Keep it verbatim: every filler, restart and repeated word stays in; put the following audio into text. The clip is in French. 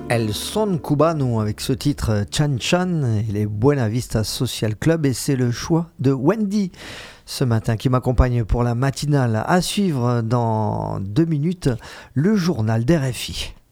El Son Cubano avec ce titre Chan Chan et les Buena Vista Social Club, et c'est le choix de Wendy ce matin qui m'accompagne pour la matinale. À suivre dans deux minutes le journal d'R F I.